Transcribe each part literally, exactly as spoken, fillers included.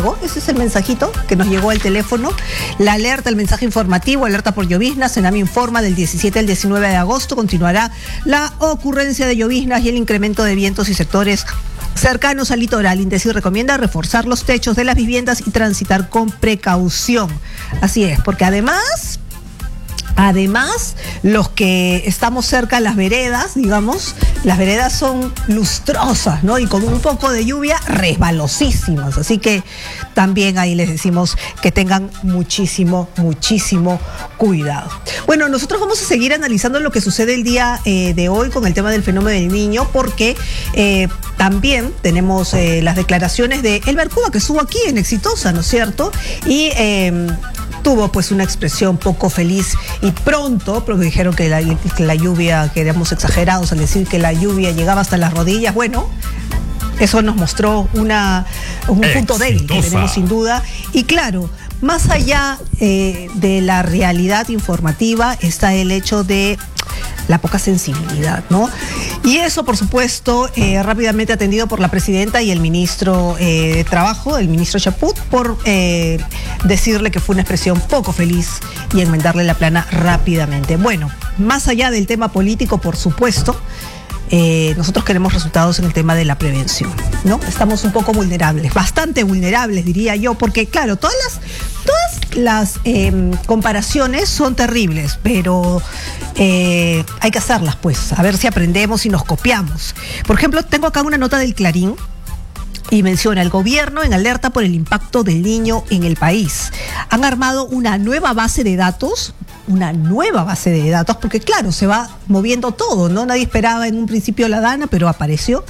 Ese es el mensajito que nos llegó al teléfono. La alerta, el mensaje informativo, alerta por lloviznas. Senami informa del diecisiete al diecinueve de agosto continuará la ocurrencia de lloviznas y el incremento de vientos y sectores cercanos al litoral. INDECI recomienda reforzar los techos de las viviendas y transitar con precaución. Así es, porque además... Además, los que estamos cerca de las veredas, digamos, las veredas son lustrosas, ¿no? Y con un poco de lluvia, resbalosísimas. Así que también ahí les decimos que tengan muchísimo, muchísimo cuidado. Bueno, nosotros vamos a seguir analizando lo que sucede el día eh, de hoy con el tema del fenómeno del Niño, porque eh, también tenemos eh, las declaraciones de Elber Cuba, que estuvo aquí en Exitosa, ¿no es cierto? Y... Eh, tuvo pues una expresión poco feliz y pronto, porque dijeron que la, que la lluvia, que éramos exagerados al decir que la lluvia llegaba hasta las rodillas. Bueno, eso nos mostró una, un punto débil que tenemos sin duda. Y claro, más allá eh, de la realidad informativa está el hecho de la poca sensibilidad, ¿no? Y eso, por supuesto, eh, rápidamente atendido por la presidenta y el ministro eh, de Trabajo, el ministro Chaput, por eh, decirle que fue una expresión poco feliz y enmendarle la plana rápidamente. Bueno, más allá del tema político, por supuesto, Eh, nosotros queremos resultados en el tema de la prevención, ¿no? Estamos un poco vulnerables, bastante vulnerables, diría yo, porque claro, todas las, todas las eh, comparaciones son terribles, pero eh, hay que hacerlas, pues, a ver si aprendemos y nos copiamos. Por ejemplo, tengo acá una nota del Clarín y menciona: el gobierno en alerta por el impacto del Niño en el país. Han armado una nueva base de datos, una nueva base de datos, porque claro, se va moviendo todo, ¿no? Nadie esperaba en un principio la DANA, pero apareció.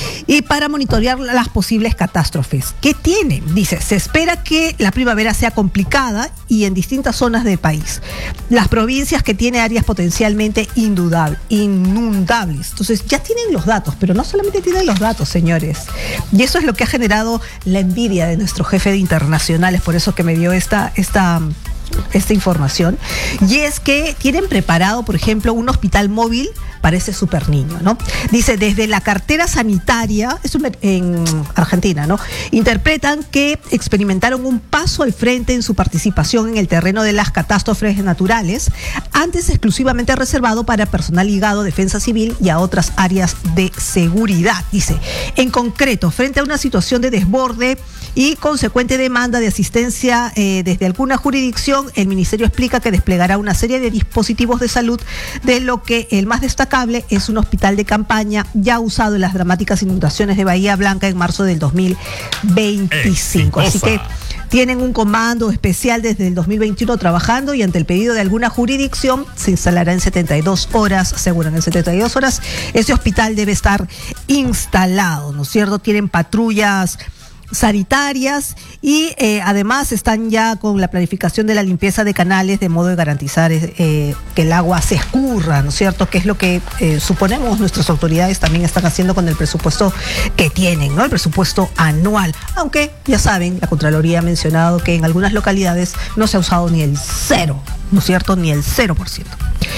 Y para monitorear las posibles catástrofes. ¿Qué tiene? Dice, se espera que la primavera sea complicada y en distintas zonas del país. Las provincias que tienen áreas potencialmente indudable, inundables. Entonces, ya tienen los datos, pero no solamente tienen los datos, señores. Y eso es lo que ha generado la envidia de nuestro jefe de internacionales, por eso que me dio esta... esta esta información, y es que tienen preparado, por ejemplo, un hospital móvil para ese super niño, ¿no? Dice, desde la cartera sanitaria, es en Argentina, ¿no? Interpretan que experimentaron un paso al frente en su participación en el terreno de las catástrofes naturales, antes exclusivamente reservado para personal ligado a defensa civil y a otras áreas de seguridad. Dice, en concreto, frente a una situación de desborde y consecuente demanda de asistencia eh, desde alguna jurisdicción, el ministerio explica que desplegará una serie de dispositivos de salud, de lo que el más destacable es un hospital de campaña ya usado en las dramáticas inundaciones de Bahía Blanca en marzo del dos mil veinticinco. Así que tienen un comando especial desde el dos mil veintiuno trabajando, y ante el pedido de alguna jurisdicción se instalará en setenta y dos horas, aseguran, en setenta y dos horas ese hospital debe estar instalado, ¿no es cierto? Tienen patrullas sanitarias y eh, además están ya con la planificación de la limpieza de canales de modo de garantizar eh, que el agua se escurra, ¿no es cierto? Que es lo que eh, suponemos nuestras autoridades también están haciendo con el presupuesto que tienen, ¿no? El presupuesto anual, aunque ya saben, la Contraloría ha mencionado que en algunas localidades no se ha usado ni el cero, ¿no es cierto? Ni el cero por ciento.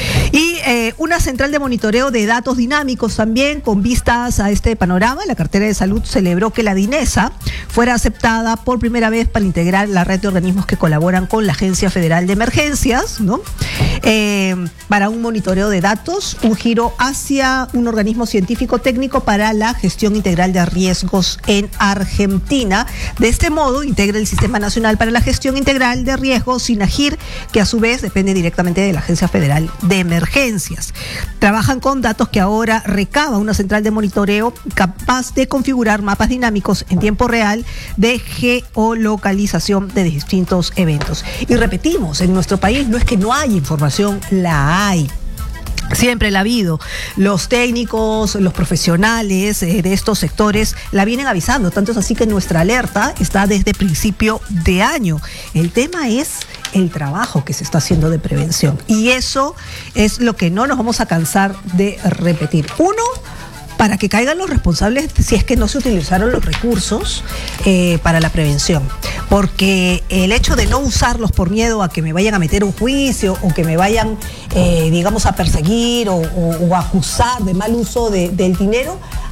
Y eh, una central de monitoreo de datos dinámicos también, con vistas a este panorama. La cartera de salud celebró que la DINESA fuera aceptada por primera vez para integrar la red de organismos que colaboran con la Agencia Federal de Emergencias, ¿no? Eh, para un monitoreo de datos, un giro hacia un organismo científico técnico para la gestión integral de riesgos en Argentina. De este modo, integra el Sistema Nacional para la Gestión Integral de Riesgos, SINAGIR, que a su vez depende directamente de la Agencia Federal de Emergencias. Trabajan con datos que ahora recaba una central de monitoreo capaz de configurar mapas dinámicos en tiempo real de geolocalización de distintos eventos. Y repetimos, en nuestro país no es que no haya información, la hay. Siempre la ha habido. Los técnicos, los profesionales eh, de estos sectores la vienen avisando. Tanto es así que nuestra alerta está desde principio de año. El tema es el trabajo que se está haciendo de prevención. Y eso es lo que no nos vamos a cansar de repetir. Uno, para que caigan los responsables si es que no se utilizaron los recursos eh, para la prevención. Porque el hecho de no usarlos por miedo a que me vayan a meter un juicio o que me vayan, eh, digamos, a perseguir o, o, o acusar de mal uso de, del dinero,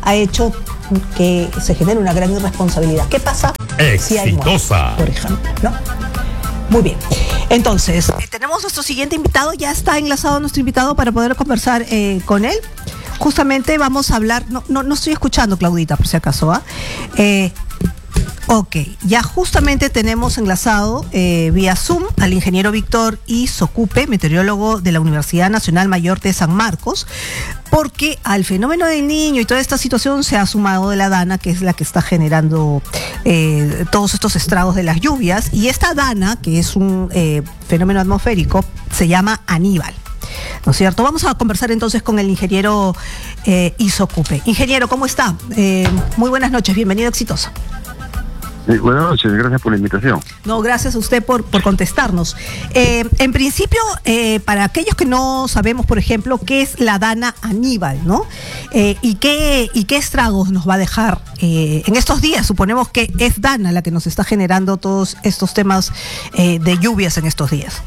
ha hecho que se genere una gran irresponsabilidad. ¿Qué pasa si hay muerte, por ejemplo, ¿no? Muy bien. Entonces, eh, tenemos nuestro siguiente invitado. Ya está enlazado nuestro invitado para poder conversar eh, con él. Justamente vamos a hablar, no, no, no estoy escuchando, Claudita, por si acaso, ¿ah? ¿eh? Ok, ya justamente tenemos enlazado eh, vía Zoom al ingeniero Víctor Isocupe, meteorólogo de la Universidad Nacional Mayor de San Marcos, porque al fenómeno del Niño y toda esta situación se ha sumado de la DANA, que es la que está generando eh, todos estos estragos de las lluvias, y esta DANA, que es un eh, fenómeno atmosférico, se llama Aníbal. ¿No es cierto? Vamos a conversar entonces con el ingeniero eh, Isocupe. Ingeniero, ¿cómo está? Eh, muy buenas noches, bienvenido a Exitosa. Sí, buenas noches, gracias por la invitación. No, gracias a usted por, por contestarnos. Eh, en principio, eh, para aquellos que no sabemos, por ejemplo, qué es la DANA Aníbal, ¿no? Eh, y, qué, y qué estragos nos va a dejar eh, en estos días. Suponemos que es DANA la que nos está generando todos estos temas eh, de lluvias en estos días.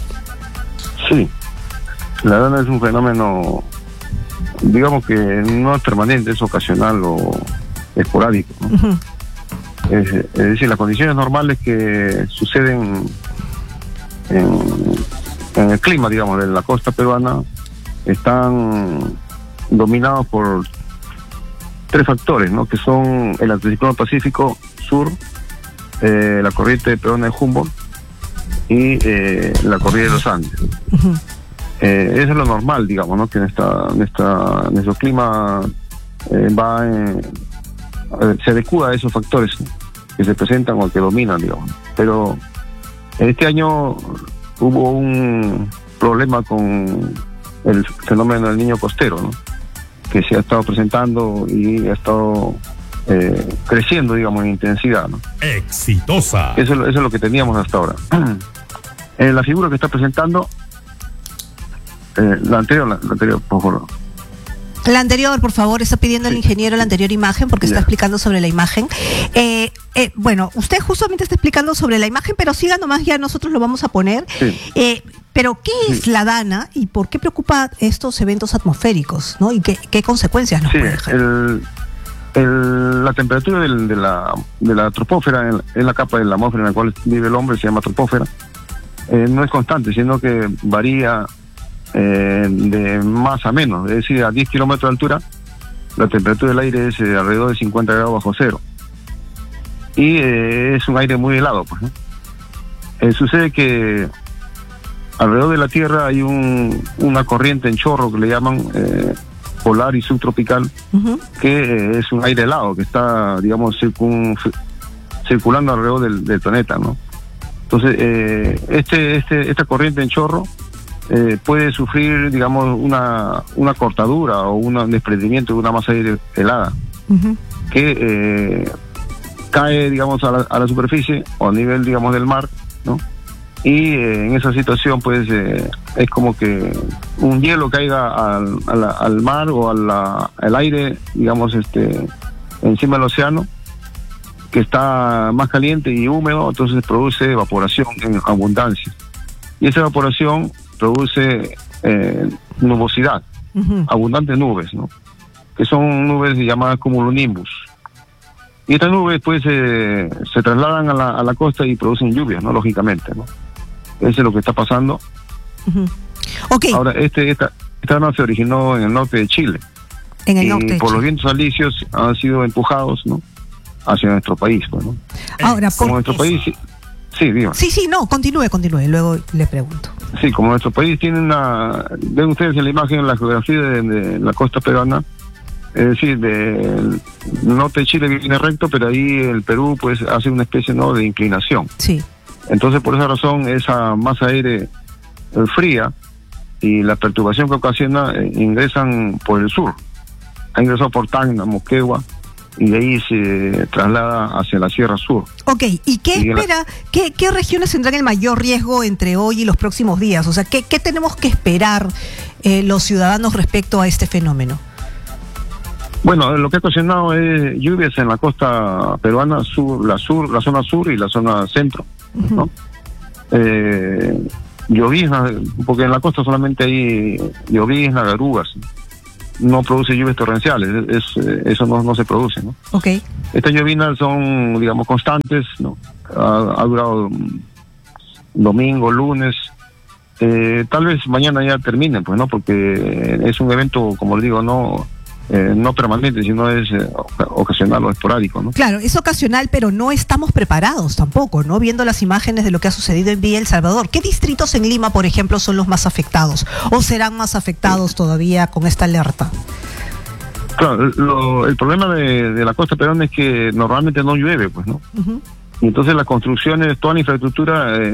Sí, la DANA es un fenómeno, digamos que no es permanente, es ocasional o esporádico, ¿no? Uh-huh. Es, es decir, las condiciones normales que suceden en, en el clima, digamos, de la costa peruana están dominados por tres factores, ¿no? Que son el anticiclón Pacífico Sur, eh, la corriente peruana de Humboldt y eh, la corriente de los Andes. Uh-huh. eh, eso es lo normal, digamos, ¿no? Que nuestra, nuestra, nuestro clima eh, va en, se adecua a esos factores que se presentan o que dominan, digamos. Pero este año hubo un problema con el fenómeno del Niño costero, ¿no? Que se ha estado presentando y ha estado eh, creciendo, digamos, en intensidad, ¿no? Exitosa. Eso, eso es lo que teníamos hasta ahora. En la figura que está presentando, eh, la anterior, la, la anterior, por favor. La anterior, por favor, está pidiendo el ingeniero la anterior imagen porque yeah. está explicando sobre la imagen. Eh, eh, bueno, usted justamente está explicando sobre la imagen, pero siga nomás, ya nosotros lo vamos a poner. Sí. Eh, pero, ¿qué sí. es la DANA y por qué preocupa estos eventos atmosféricos, ¿no? ¿Y qué, qué consecuencias nos sí, puede dejar? El, el, la temperatura del, de, la, de la troposfera, en, en la capa de la atmósfera en la cual vive el hombre, se llama troposfera, eh, no es constante, sino que varía Eh, de más a menos, es decir, a diez kilómetros de altura la temperatura del aire es eh, alrededor de cincuenta grados bajo cero y eh, es un aire muy helado, pues, ¿no? Eh, sucede que alrededor de la Tierra hay un, una corriente en chorro que le llaman eh, polar y subtropical, uh-huh. que eh, es un aire helado que está, digamos, circun, circulando alrededor del, del planeta, ¿no? Entonces eh, este, este, esta corriente en chorro Eh, puede sufrir, digamos, una una cortadura o un desprendimiento de una masa de aire helada, uh-huh. que eh, cae, digamos, a la, a la superficie o a nivel, digamos, del mar, ¿no? Y eh, en esa situación, pues, eh, es como que un hielo caiga al, a la, al mar o al al aire, digamos, este encima del océano, que está más caliente y húmedo, entonces produce evaporación en abundancia. Y esa evaporación produce eh, nubosidad, uh-huh. abundantes nubes, ¿no? Que son nubes llamadas cumulonimbus. Y estas nubes pues eh, se trasladan a la, a la costa y producen lluvias, ¿no? Lógicamente, ¿no? Eso es lo que está pasando. Uh-huh. Okay. Ahora, este esta esta no se originó en el norte de Chile. En el y norte de por Chile. los vientos alisios han sido empujados, ¿no? Hacia nuestro país, pues, ¿no? Ahora, como nuestro eso. país, sí, diga. Sí, sí, no, continúe, continúe, luego le pregunto. Sí, como nuestro país tiene una... Ven ustedes en la imagen la geografía de, de la costa peruana, es decir, del norte de Chile viene recto, pero ahí el Perú pues hace una especie, ¿no?, de inclinación. Sí. Entonces, por esa razón, esa masa aire eh, fría y la perturbación que ocasiona eh, ingresan por el sur. Ha ingresado por Tacna, Moquegua, y de ahí se traslada hacia la Sierra Sur. Ok, ¿y qué y espera? La... ¿Qué, ¿Qué regiones tendrán el mayor riesgo entre hoy y los próximos días? O sea, ¿qué, qué tenemos que esperar eh, los ciudadanos respecto a este fenómeno? Bueno, lo que ha ocasionado es lluvias en la costa peruana, sur, la sur, la zona sur y la zona centro, uh-huh. ¿no? Eh, lloviznas, porque en la costa solamente hay lloviznas, garugas, no produce lluvias torrenciales, es, es- eso no, no se produce, ¿no? Ok. Estas llovinas son, digamos, constantes, ¿no? Ha, ha durado mm, domingo, lunes, eh, tal vez mañana ya terminen, pues, ¿no? Porque es un evento, como les digo, no eh, no permanente, sino es eh, oca- ocasional o esporádico, ¿no? Claro, es ocasional, pero no estamos preparados tampoco, ¿no? Viendo las imágenes de lo que ha sucedido en Villa El Salvador. ¿Qué distritos en Lima, por ejemplo, son los más afectados? ¿O serán más afectados todavía con esta alerta? Claro, lo- el problema de, de la costa peruana es que normalmente no llueve, pues, ¿no? Ujú. Y entonces las construcciones, toda la infraestructura eh,